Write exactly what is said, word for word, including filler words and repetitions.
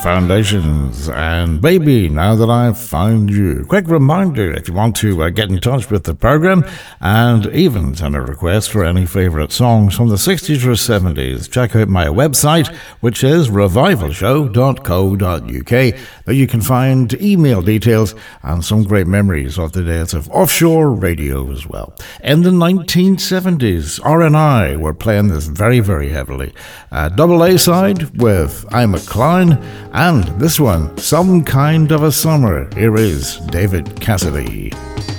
Foundations and Baby, Now That I've Found You. Quick reminder, if you want to uh, get in touch with the program and even send a request for any favourite songs from the sixties or seventies, check out my website, which is revival show dot co dot uk. There you can find email details and some great memories of the days of offshore radio as well. In the nineteen seventies, R and I were playing this very, very heavily. A double A side with I'm a Klein, and this one, Some Kind of a Summer. Here is David Cassidy.